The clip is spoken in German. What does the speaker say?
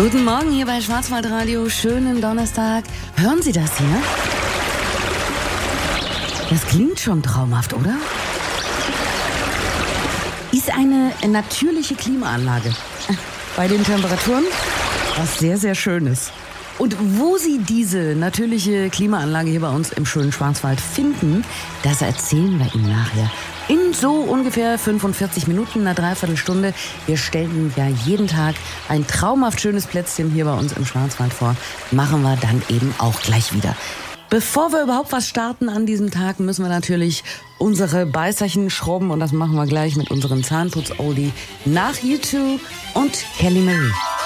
Guten Morgen hier bei Schwarzwaldradio. Schönen Donnerstag. Hören Sie das hier? Das klingt schon traumhaft, oder? Ist eine natürliche Klimaanlage. Bei den Temperaturen was sehr, sehr Schönes. Und wo Sie diese natürliche Klimaanlage hier bei uns im schönen Schwarzwald finden, das erzählen wir Ihnen nachher. In so ungefähr 45 Minuten, einer Dreiviertelstunde. Wir stellen Ihnen ja jeden Tag ein traumhaft schönes Plätzchen hier bei uns im Schwarzwald vor. Machen wir dann eben auch gleich wieder. Bevor wir überhaupt was starten an diesem Tag, müssen wir natürlich unsere Beißerchen schrubben. Und das machen wir gleich mit unserem Zahnputz-Oldie nach U2 und Kelly Marie.